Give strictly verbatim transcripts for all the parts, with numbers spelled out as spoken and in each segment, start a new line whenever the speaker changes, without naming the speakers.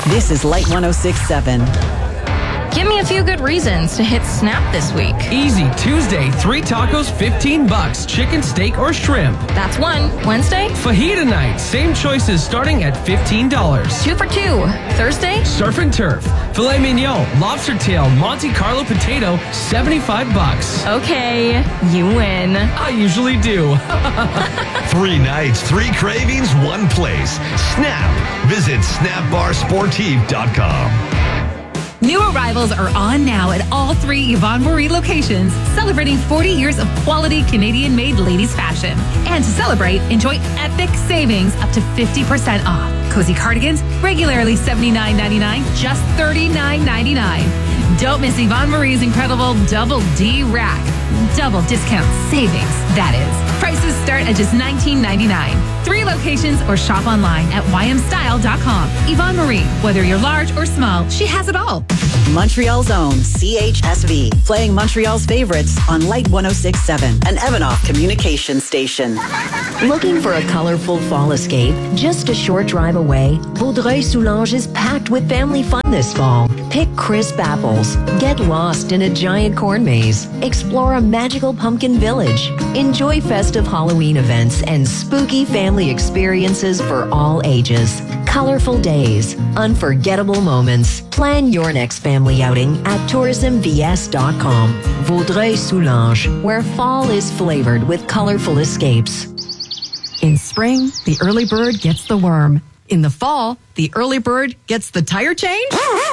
This is Light one oh six point seven.
Give me a few good reasons to hit Snap this week.
Easy Tuesday, three tacos, fifteen bucks. Chicken, steak, or shrimp.
That's one. Wednesday?
Fajita night. Same choices starting at fifteen dollars.
Two for two. Thursday?
Surf and turf. Filet mignon, lobster tail, Monte Carlo potato, seventy-five bucks.
Okay, you win.
I usually do.
Three nights, three cravings, one place. Snap. Visit snap bar sportive dot com.
New arrivals are on now at all three Yvonne Marie locations, celebrating forty years of quality Canadian-made ladies fashion. And to celebrate, enjoy epic savings up to fifty percent off. Cozy cardigans, regularly seventy-nine ninety-nine, just thirty-nine ninety-nine. Don't miss Yvonne Marie's incredible Double D Rack. Double discount savings, that is. Prices start at just nineteen ninety-nine. Three locations or shop online at y m style dot com. Yvonne Marie, whether you're large or small, she has it all.
Montreal's own C H S V, playing Montreal's favorites on Light one oh six point seven, an Evanoff communication station.
Looking for a colorful fall escape just a short drive away? Vaudreuil-Soulanges is packed with family fun this fall. Pick crisp apples, get lost in a giant corn maze, explore a magical pumpkin village, enjoy festive Halloween events and spooky family experiences for all ages. Colorful days, unforgettable moments. Plan your next family outing at tourism v s dot com. Vaudreuil-Soulanges, where fall is flavored with colorful escapes.
In spring, the early bird gets the worm. In the fall, the early bird gets the tire change.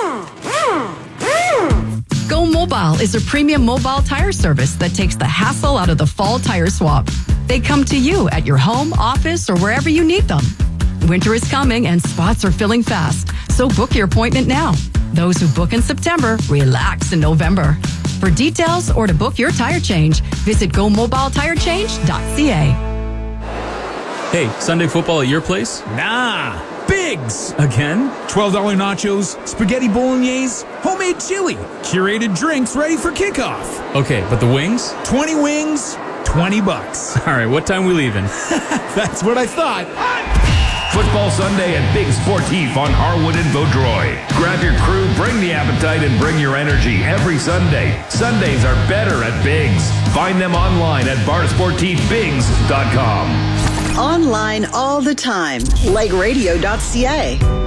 Go Mobile is a premium mobile tire service that takes the hassle out of the fall tire swap. They come to you at your home, office, or wherever you need them. Winter is coming and spots are filling fast, so book your appointment now. Those who book in September, relax in November. For details or to book your tire change, visit go mobile tire change dot c a.
Hey, Sunday football at your place?
Nah, Biggs. Again? twelve dollars nachos, spaghetti bolognese, homemade chili, curated drinks ready for kickoff.
Okay, but the wings?
twenty wings, twenty bucks.
All right, what time we leaving?
That's what I thought.
Football Sunday at Big Sportif on Harwood and Vaudreuil. Grab your crew, bring the appetite, and bring your energy every Sunday. Sundays are better at Big's. Find them online at bar sportif bigs dot com.
Online all the time, like radio dot c a.